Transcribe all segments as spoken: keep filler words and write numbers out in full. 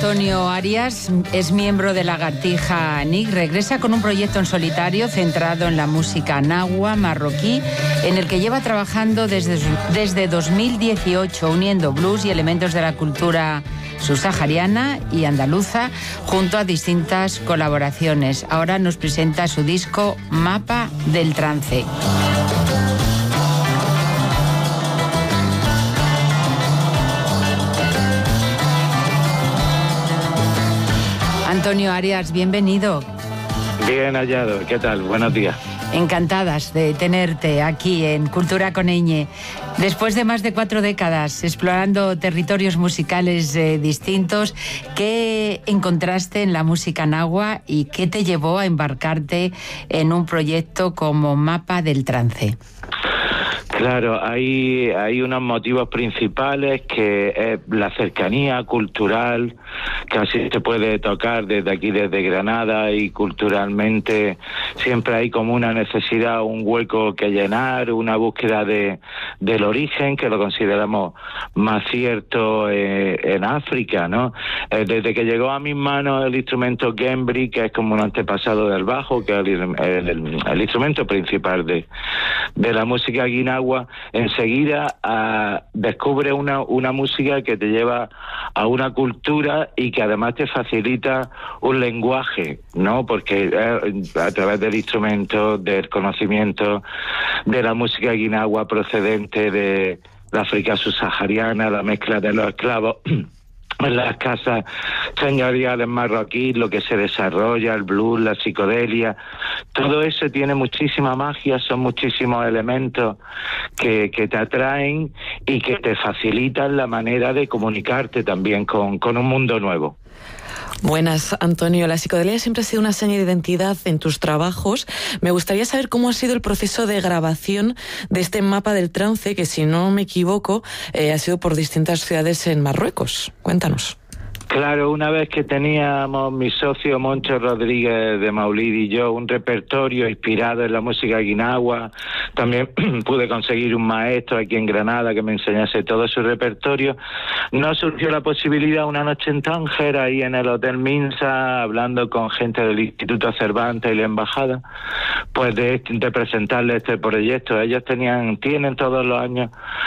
Antonio Arias es miembro de Lagartija N I C. Regresa con un proyecto en solitario centrado en la música nahua marroquí, en el que lleva trabajando desde, desde dos mil dieciocho, uniendo blues y elementos de la cultura subsahariana y andaluza, junto a distintas colaboraciones. Ahora nos presenta su disco Mapa del Trance. Antonio Arias, bienvenido. Bien hallado, ¿qué tal? Buenos días. Encantadas de tenerte aquí en Cultura con Eñe. Después de más de cuatro décadas explorando territorios musicales eh, distintos, ¿qué encontraste en la música nahua y qué te llevó a embarcarte en un proyecto como Mapa del Trance? Claro, hay, hay unos motivos principales, que es la cercanía cultural, que así se puede tocar desde aquí, desde Granada, y culturalmente siempre hay como una necesidad, un hueco que llenar, una búsqueda de del origen, que lo consideramos más cierto eh, en África, ¿no? Eh, desde que llegó a mis manos el instrumento Gembri, que es como un antepasado del bajo, que es el, el, el, el instrumento principal de, de la música guinagua, enseguida uh, descubre una, una música que te lleva a una cultura y que además te facilita un lenguaje, ¿no? Porque eh, a través del instrumento, del conocimiento de la música guinagua procedente de la África subsahariana, la mezcla de los esclavos en las casas señoriales marroquíes, lo que se desarrolla, el blues, la psicodelia, todo eso tiene muchísima magia, son muchísimos elementos que, que te atraen y que te facilitan la manera de comunicarte también con, con un mundo nuevo. Buenas, Antonio. La psicodelia siempre ha sido una seña de identidad en tus trabajos. Me gustaría saber cómo ha sido el proceso de grabación de este Mapa del Trance, que, si no me equivoco, eh, ha sido por distintas ciudades en Marruecos. Cuéntanos. Claro, una vez que teníamos mi socio Moncho Rodríguez de Maulid y yo un repertorio inspirado en la música guinagua, también pude conseguir un maestro aquí en Granada que me enseñase todo su repertorio. Nos surgió la posibilidad una noche en Tánger, ahí en el Hotel Minsa, hablando con gente del Instituto Cervantes y la Embajada, pues de, de presentarle este proyecto. Ellos tenían, tienen todos los años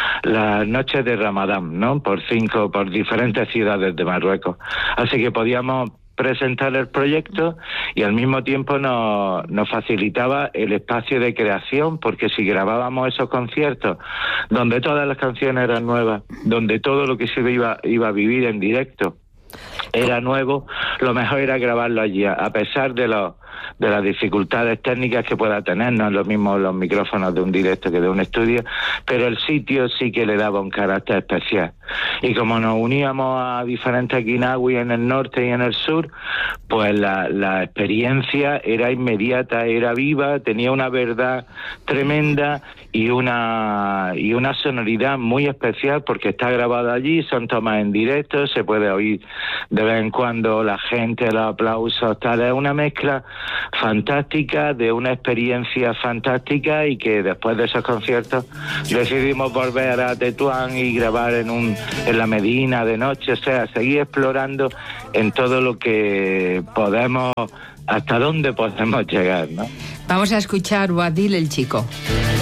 las noches de Ramadán, ¿no? Por cinco, por diferentes ciudades de Marruecos. Así que podíamos presentar el proyecto y al mismo tiempo nos, nos facilitaba el espacio de creación, porque si grabábamos esos conciertos donde todas las canciones eran nuevas, donde todo lo que se iba, iba a vivir en directo era nuevo, lo mejor era grabarlo allí, a pesar de los de las dificultades técnicas que pueda tener, no es lo mismo los micrófonos de un directo que de un estudio, pero el sitio sí que le daba un carácter especial. Y como nos uníamos a diferentes guinagüis en el norte y en el sur, pues la, la experiencia era inmediata, era viva, tenía una verdad tremenda y una y una sonoridad muy especial, porque está grabado allí, son tomas en directo, se puede oír de vez en cuando la gente, los aplausos, tal. Es una mezcla fantástica, de una experiencia fantástica, y que después de esos conciertos decidimos volver a Tetuán y grabar en un en la Medina de noche, o sea, seguir explorando en todo lo que podemos, hasta dónde podemos llegar, ¿no? Vamos a escuchar Wadil el Chico.